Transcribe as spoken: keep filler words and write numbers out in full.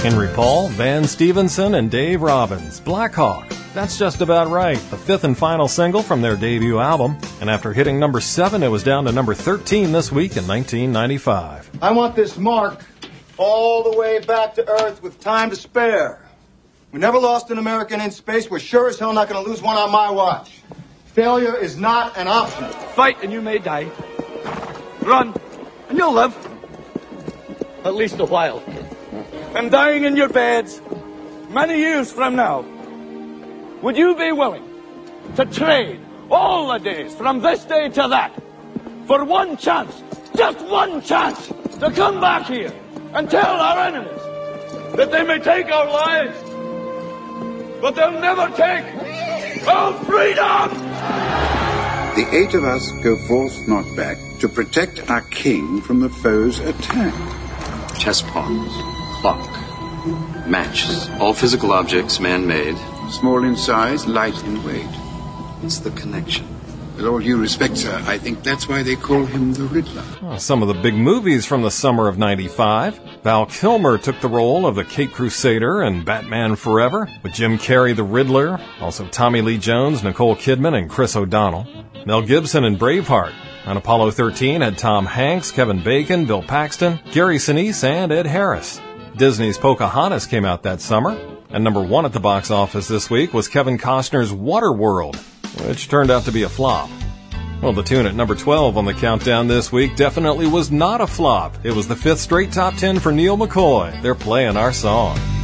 Henry Paul, Van Stevenson, and Dave Robbins, Black Hawk. That's just about right, the fifth and final single from their debut album. And after hitting number seven, it was down to number thirteen this week in nineteen ninety-five. I want this mark all the way back to Earth with time to spare. We never lost an American in space. We're sure as hell not going to lose one on my watch. Failure is not an option. Fight and you may die. Run and you'll live. At least a while. And dying in your beds many years from now. Would you be willing to trade all the days from this day to that for one chance, just one chance, to come back here and tell our enemies that they may take our lives, but they'll never take our freedom? The eight of us go forth, not back, to protect our king from the foe's attack. Chess pawns, clock, matches, all physical objects man-made. Small in size, light in weight. It's the connection. With all due respect, sir, I think that's why they call him the Riddler. Oh, some of the big movies from the summer of ninety-five. Val Kilmer took the role of the Caped Crusader in Batman Forever, with Jim Carrey the Riddler, also Tommy Lee Jones, Nicole Kidman, and Chris O'Donnell. Mel Gibson in Braveheart. On Apollo thirteen had Tom Hanks, Kevin Bacon, Bill Paxton, Gary Sinise, and Ed Harris. Disney's Pocahontas came out that summer. And number one at the box office this week was Kevin Costner's Waterworld, which turned out to be a flop. Well, the tune at number twelve on the countdown this week definitely was not a flop. It was the fifth straight top ten for Neil McCoy. They're playing our song.